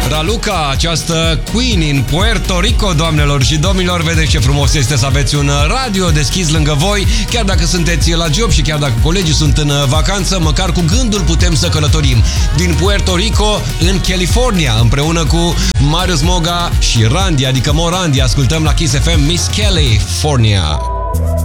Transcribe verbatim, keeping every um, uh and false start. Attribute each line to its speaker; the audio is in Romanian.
Speaker 1: Raluca, această Queen in Puerto Rico, doamnelor și domnilor, vedeți ce frumos este să aveți un radio deschis lângă voi, chiar dacă sunteți la job și chiar dacă colegii sunt în vacanță, măcar cu gândul putem să călătorim din Puerto Rico în California, împreună cu Marius Moga și Randy, adică Morandi, ascultăm la Kiss F M Miss California.